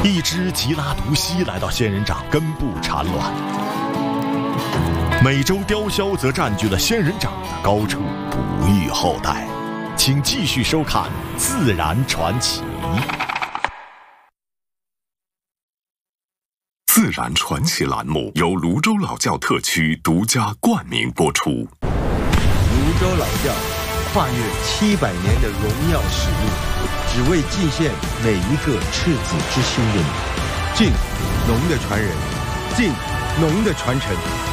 一只吉拉毒蜥来到仙人掌根部产卵，美洲雕鸮则占据了仙人掌的高处，哺育后代。请继续收看《自然传奇》。 自然传奇栏目由泸州老窖特区独家冠名播出。 泸州老窖跨越700年的荣耀使命，只为祭献每一个赤子之心的你。敬农的传人，敬农的传承。